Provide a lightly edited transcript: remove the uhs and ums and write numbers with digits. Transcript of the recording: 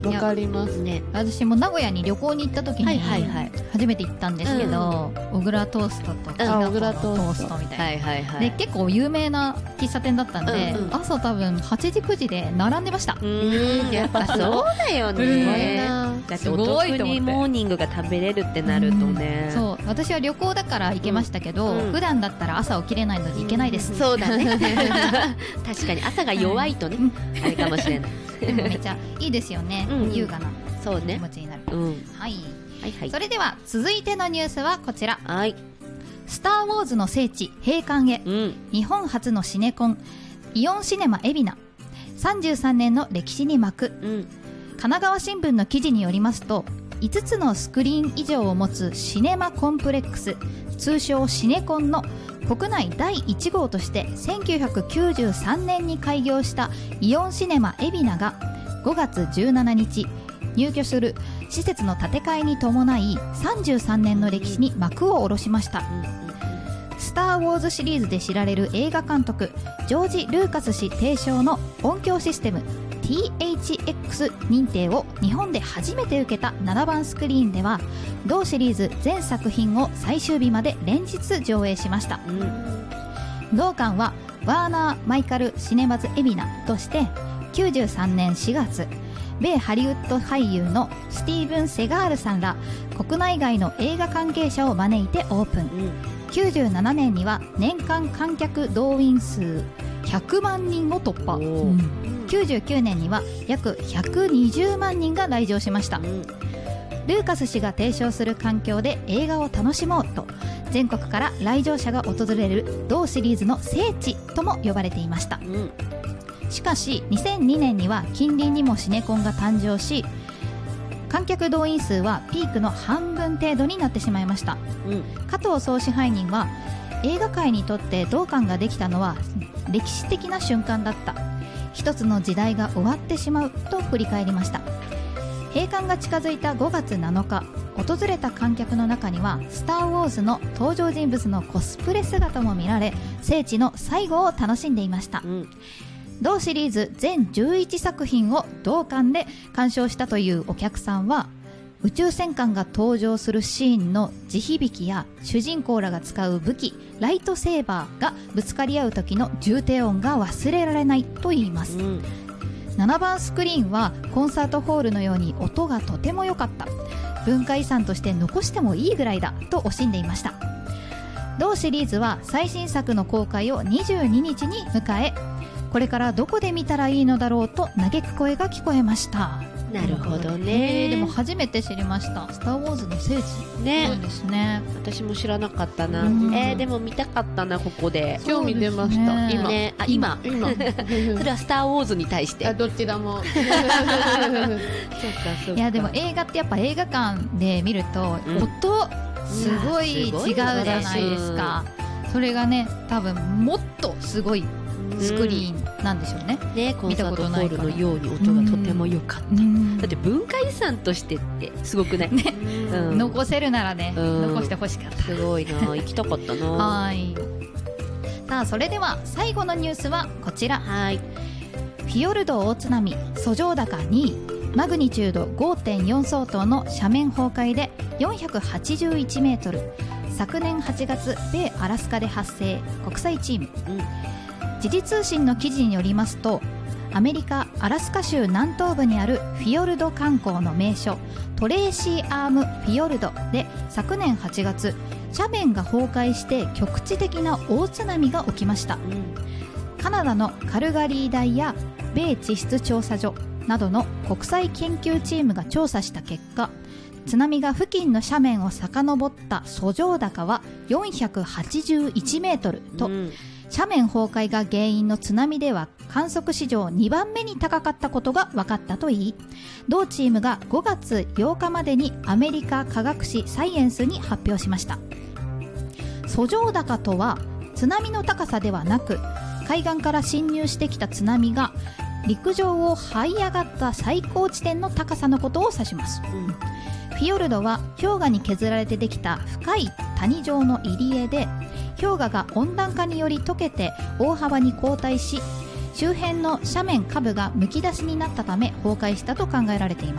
わかりますね。 私も名古屋に旅行に行った時に初めて行ったんですけど、小倉トーストときな粉のトーストみたいな、で結構有名な喫茶店だったんで、朝多分8時9時で並んでました。 やっぱそうだよね。だってお得にモーニングが食べれるってなるとね。 そう、私は旅行だから行けましたけど、普段だったら朝起きれないので行けないです。 そうだね。確かに朝が弱いとね、あれかもしれない。 でもめっちゃいいですよね、優雅な気持ちになる。はい、それでは続いてのニュースはこちら。スター・ウォーズの聖地閉館へ、日本初のシネコンイオンシネマ海老名33年の歴史に幕。神奈川新聞の記事によりますと、5つのスクリーン以上を持つシネマコンプレックス、通称シネコンの国内第1号として1993年に開業したイオンシネマ海老名が5月17日入居する施設の建て替えに伴い33年の歴史に幕を下ろしました。スター・ウォーズシリーズで知られる映画監督ジョージ・ルーカス氏提唱の音響システム THX 認定を日本で初めて受けた7番スクリーンでは、同シリーズ全作品を最終日まで連日上映しました。同館はワーナー・マイカル・シネマズ海老名として93年4月、米ハリウッド俳優のスティーブン・セガールさんら国内外の映画関係者を招いてオープン。97年には年間観客動員数100万人を突破。99年には約120万人が来場しました。ルーカス氏が提唱する環境で映画を楽しもうと、全国から来場者が訪れる同シリーズの聖地とも呼ばれていました。しかし2002年には近隣にもシネコンが誕生し、観客動員数はピークの半分程度になってしまいました。加藤総支配人は、映画界にとって同館ができたのは歴史的な瞬間だった、一つの時代が終わってしまうと振り返りました。閉館が近づいた5月7日、訪れた観客の中にはスター・ウォーズの登場人物のコスプレ姿も見られ、聖地の最後を楽しんでいました。同シリーズ全11作品を同館で鑑賞したというお客さんは、宇宙戦艦が登場するシーンの地響きや主人公らが使う武器ライトセーバーがぶつかり合う時の重低音が忘れられないと言います。7番スクリーンはコンサートホールのように音がとても良かった、文化遺産として残してもいいぐらいだと惜しんでいました。同シリーズは最新作の公開を22日に迎え、これからどこで見たらいいのだろうと嘆く声が聞こえました。 なるほどね。 でも初めて知りました。スター・ウォーズの聖地ね。そうですね。 私も知らなかったな。でも見たかったな、ここで。 今日見てました。 今。それはスター・ウォーズに対して。 どちらも。 いやでも映画ってやっぱ映画館で見ると音すごい違うじゃないですか。それがね、多分もっとすごいスクリーンなんでしょうね。 コンサートホールのように音がとても良かった。だって文化遺産としてってすごくない？ 残せるならね、残してほしかった。 すごいな、行きたかったな。 はい。さあ、それでは最後のニュースはこちら。フィヨルド大津波、遡上高2位、マグニチュード 5.4 相当の斜面崩壊で481メートル。昨年8月、米アラスカで発生。国際チーム。時事通信の記事によりますと、アメリカ・アラスカ州南東部にあるフィヨルド観光の名所トレーシーアームフィヨルドで昨年8月、斜面が崩壊して局地的な大津波が起きました。カナダのカルガリー大や米地質調査所などの国際研究チームが調査した結果、津波が付近の斜面を遡った遡上高は481メートルと、斜面崩壊が原因の津波では観測史上2番目に高かったことが分かったといい、同チームが5月8日までにアメリカ科学誌サイエンスに発表しました。遡上高とは津波の高さではなく、海岸から侵入してきた津波が陸上を這い上がった最高地点の高さのことを指します。フィヨルドは氷河に削られてできた深い谷状の入り江で、氷河が温暖化により溶けて大幅に後退し、 周辺の斜面下部がむき出しになったため崩壊したと考えられています。